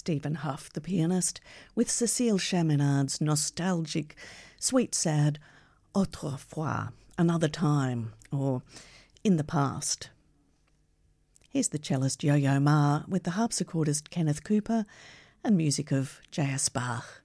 Stephen Huff, the pianist, with Cécile Chaminad's nostalgic, sweet, sad Autrefois, Another Time, or In the Past. Here's the cellist Yo-Yo Ma with the harpsichordist Kenneth Cooper and music of J.S. Bach.